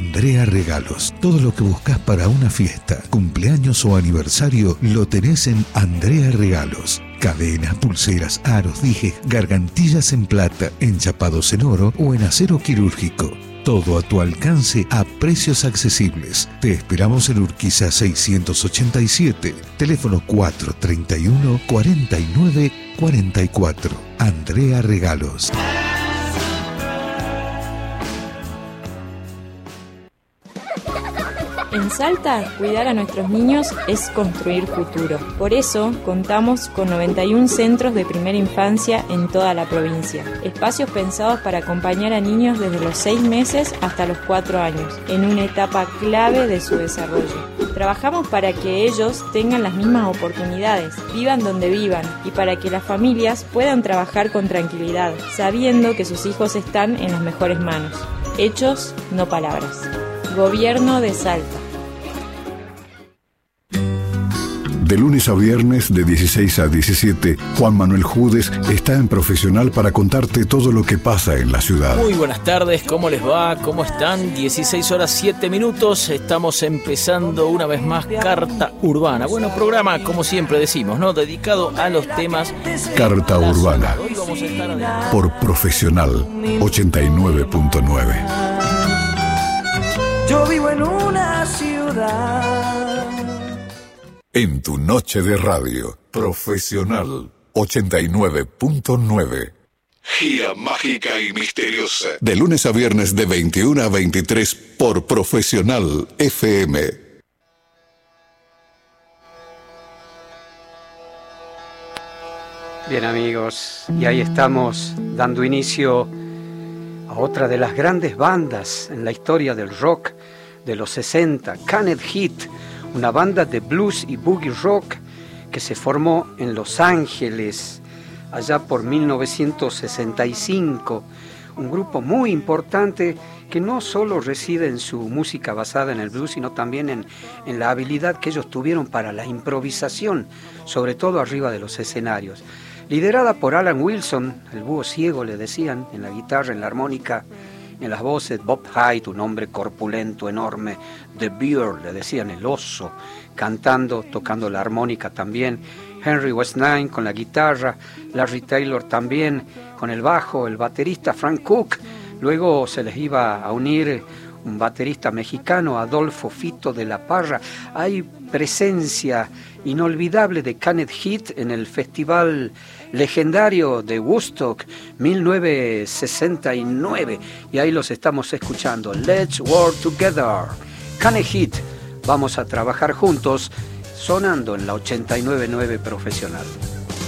Andrea Regalos. Todo lo que buscas para una fiesta, cumpleaños o aniversario lo tenés en Andrea Regalos. Cadenas, pulseras, aros, dijes, gargantillas en plata, enchapados en oro o en acero quirúrgico. Todo a tu alcance a precios accesibles. Te esperamos en Urquiza 687, teléfono 431 49 44. Andrea Regalos. En Salta, cuidar a nuestros niños es construir futuro. Por eso, contamos con 91 centros de primera infancia en toda la provincia. Espacios pensados para acompañar a niños desde los 6 meses hasta los 4 años, en una etapa clave de su desarrollo. Trabajamos para que ellos tengan las mismas oportunidades, vivan donde vivan, y para que las familias puedan trabajar con tranquilidad, sabiendo que sus hijos están en las mejores manos. Hechos, no palabras. Gobierno de Salta. De lunes a viernes, de 16 a 17, Juan Manuel Judes está en Profesional para contarte todo lo que pasa en la ciudad. Muy buenas tardes, ¿cómo les va? ¿Cómo están? 16 horas 7 minutos, estamos empezando una vez más Carta Urbana. Bueno, programa, como siempre decimos, ¿no? Dedicado a los temas... Carta Urbana, por Profesional 89.9. Yo vivo en una ciudad. En tu noche de radio, Profesional 89.9. Gira mágica y misteriosa. De lunes a viernes de 21 a 23 por Profesional FM. Bien, amigos, y ahí estamos dando inicio a otra de las grandes bandas en la historia del rock de los 60, Canned Heat, una banda de blues y boogie rock que se formó en Los Ángeles allá por 1965, un grupo muy importante que no solo reside en su música basada en el blues, sino también en la habilidad que ellos tuvieron para la improvisación, sobre todo arriba de los escenarios. Liderada por Alan Wilson, el búho ciego le decían, en la guitarra, en la armónica, en las voces, Bob Hyde, un hombre corpulento, enorme, The Bear, le decían el oso, cantando, tocando la armónica también, Henry West Nine con la guitarra, Larry Taylor también con el bajo, el baterista Frank Cook, luego se les iba a unir un baterista mexicano, Adolfo Fito de la Parra. Hay presencia inolvidable de Canned Heat en el festival legendario de Woodstock 1969, y ahí los estamos escuchando. Let's Work Together, Canned Heat, vamos a trabajar juntos, sonando en la 89.9 Profesional.